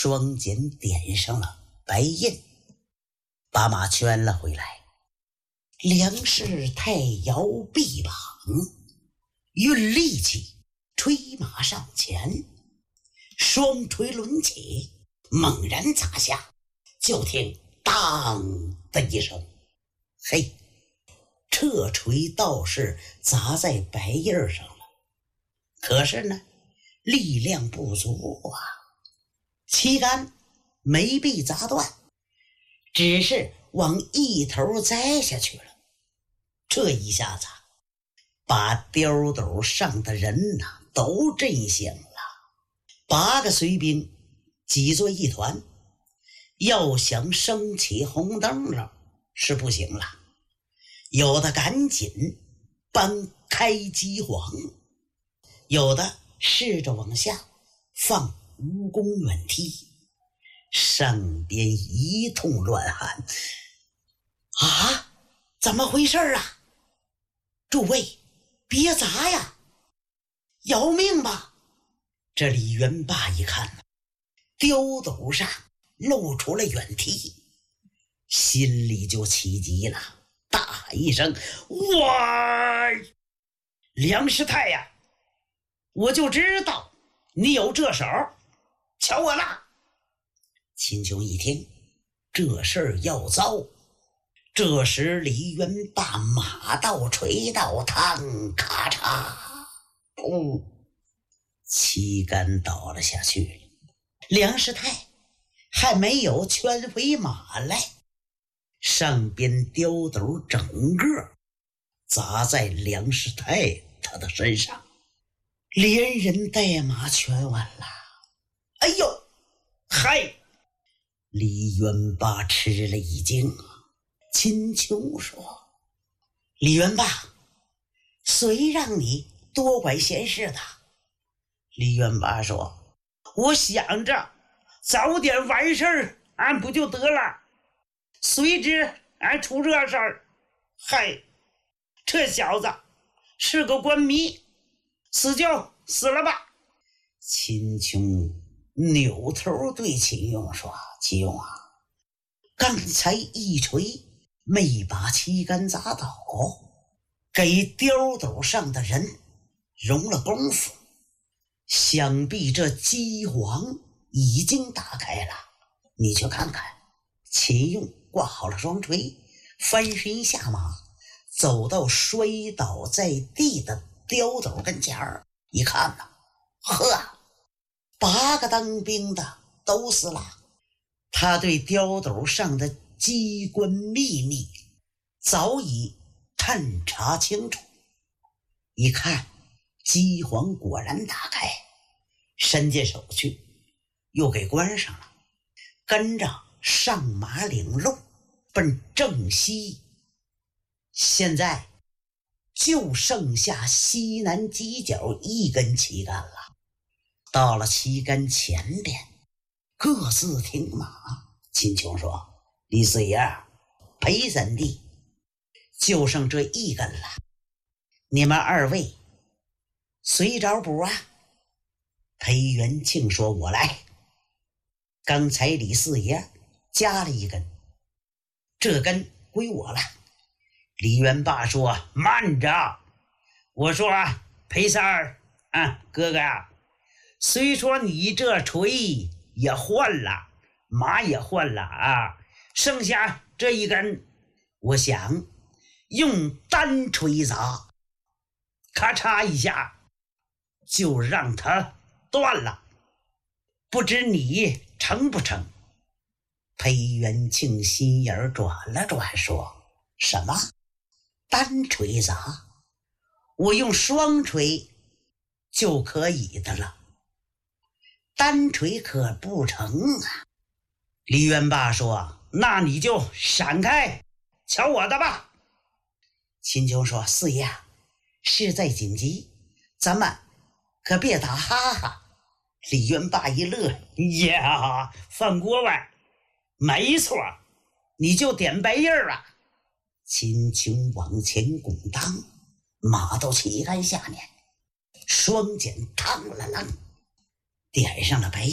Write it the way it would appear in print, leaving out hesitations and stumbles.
双肩点上了白印，把马圈了回来。梁师太摇臂膀，运力气吹马上前，双锤抡起，猛然砸下，就听当的一声，嘿，这锤倒是砸在白印上了，可是呢，力量不足啊，旗杆没被砸断，只是往一头栽下去了。这一下子把刁斗上的人都震醒了。8个随兵挤作一团，要想升起红灯笼是不行了，有的赶紧搬开机簧，有的试着往下放蜈蚣远踢。上边一通乱喊，啊，怎么回事啊？诸位别砸呀，要命吧！这李元霸一看，刁斗上露出了远踢，心里就起急了，大喊一声，哇！梁师太呀，我就知道你有这手，瞧我啦！秦琼一听这事儿要糟，这时李元霸马到锤到汤，咔嚓，砰，旗杆倒了下去。梁师太还没有圈回马来，上边刁斗整个砸在梁师太他的身上，连人带马全完了。哎呦，嗨！李元霸吃了一惊。秦琼说，李元霸，谁让你多管闲事的？李元霸说，我想着早点完事儿，俺不就得了，谁知俺出这事儿。嗨，这小子是个官迷，死就死了吧。秦琼扭头对秦勇说，秦勇啊，刚才一锤没把旗杆砸倒，给刁斗上的人容了功夫，想必这机簧已经打开了，你去看看。秦勇挂好了双锤，翻身下马，走到摔倒在地的刁斗跟前儿，一看呵，8个当兵的都死了。他对刁斗上的机关秘密早已探查清楚，一看机簧果然打开，伸进手去又给关上了，跟着上马领路奔正西。现在就剩下西南犄角一根旗杆了。到了旗杆前边，各自停马。秦琼说，李四爷，裴三弟，就剩这一根了，你们2位随找补啊。裴元庆说，我来。刚才李四爷加了一根，这根归我了。李元霸说，慢着，我说裴三儿哥哥啊，虽说你这锤也换了，马也换了啊，剩下这一根，我想用单锤砸，咔嚓一下就让它断了，不知你成不成？裴元庆心眼转了转，说，什么单锤砸？我用双锤就可以的了，单锤可不成啊。李元霸说，那你就闪开，瞧我的吧。秦琼说，四爷，事在紧急，咱们可别打哈哈。李元霸一乐，呀，放锅外，没错，你就点白印儿啊。秦琼往前拱当，马到旗杆下面，双锏嘡了啷，点上了白印。